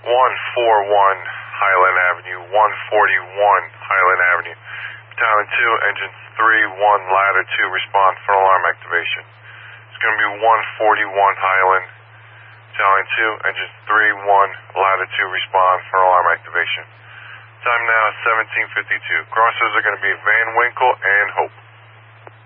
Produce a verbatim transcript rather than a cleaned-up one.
one forty-one Highland Avenue, one forty-one Highland Avenue. Battalion two, engine three one, ladder two, respond for alarm activation. It's going to be one forty-one Highland. Battalion two, engine three one, ladder two, respond for alarm activation. Time now seventeen fifty-two. Crossers are going to be Van Winkle and Hope.